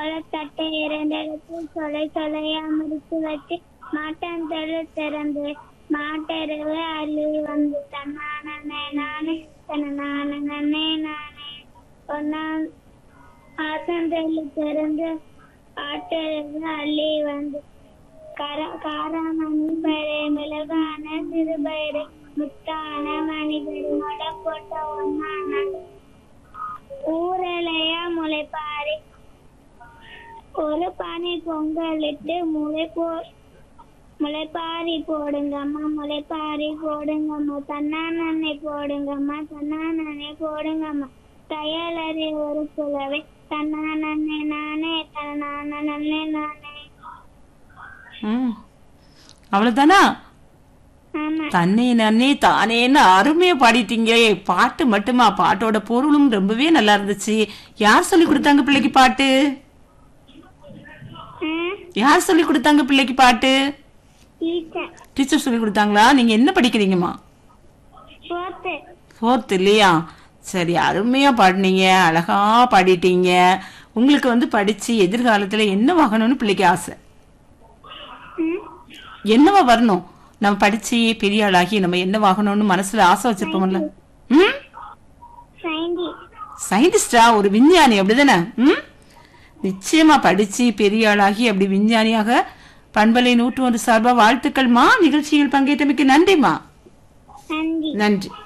சோளத்தட்டை இரண்டெடுத்து சொலையா முடித்து வச்சு மாட்டாந்தொழு திறந்து மாட்டெருவு அள்ளி வந்து தன்னானே நானே தன்னானே நானே பொன்னான் ஆசந்தொழு திறந்து ஆட்டெருவு அள்ளி வந்து காராமணி பயிரை மிளகான சிறுபயிரை முத்தான மணிகள் முளை போட்ட ஒன்னான ஊரலையா முளைப்பாரி ஒரு பானை பொங்கலிட்டு முளைப்பாரி போடுங்கம்மா முளைப்பாரி போடுங்கம்மா தன்னானே போடுங்கம்மா தன்னானே போடுங்கம்மா தையலறி ஒரு புலவை தன்னானே நானே தன்னானே நானே. அவ்வளவுதானா? ஆமா. தன்னை நன்னே தானேன்னு அருமையா பாடிட்டீங்க. பாட்டு மட்டுமா, பாட்டோட பொருளும் ரொம்பவே நல்லா இருந்துச்சு. யார் சொல்லி கொடுத்தாங்க பிள்ளைக்கு பாட்டு? யார் சொல்லி கொடுத்தாங்க பிள்ளைக்கு பாட்டு? டீச்சர் சொல்லி கொடுத்தாங்களா? நீங்க என்ன படிக்கிறீங்கம்மா? ஃபோர்த் இல்லையா? சரி, அருமையா பாடினீங்க, அழகா பாடிட்டீங்க. உங்களுக்கு வந்து படிச்சு எதிர்காலத்துல என்னவாகணும்னு பிள்ளைக்கு ஆசை? என்னவா வரணும்? நம்ம படிச்சு பெரிய ஆளாகி நம்ம என்னவாகணும்னு மனசுல ஆசை வச்சிருப்போம்ல. சயின்டிஸ்டா? ஒரு விஞ்ஞானி, அப்படிதானே? நிச்சயமா படிச்சு பெரிய ஆளாகி அப்படி விஞ்ஞானியாக பண்பலை 101 சார்பா வாழ்த்துக்கள்மா. நிகழ்ச்சியில் பங்கேற்றமைக்கு நன்றிமா. நன்றி. நன்றி.